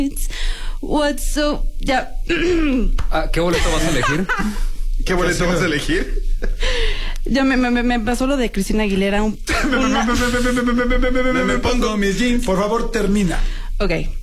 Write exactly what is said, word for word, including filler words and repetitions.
What's so... Ya. Ah, ¿qué boleto vas a elegir? ¿Qué boleto vas a elegir? Ya me, me, me pasó lo de Cristina Aguilera. Un, una... Me pongo mis jeans, por favor, termina. Ok.